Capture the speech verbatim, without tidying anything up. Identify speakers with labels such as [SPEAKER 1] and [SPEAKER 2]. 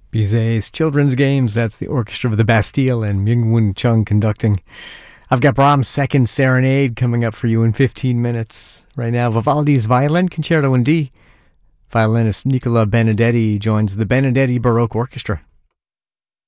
[SPEAKER 1] Bizet's Children's Games, that's the Orchestra of the Bastille and Myung-Whun Chung conducting. I've got Brahms' Second Serenade coming up for you in fifteen minutes. Right now, Vivaldi's Violin Concerto in D. Violinist Nicola Benedetti joins the Benedetti Baroque Orchestra.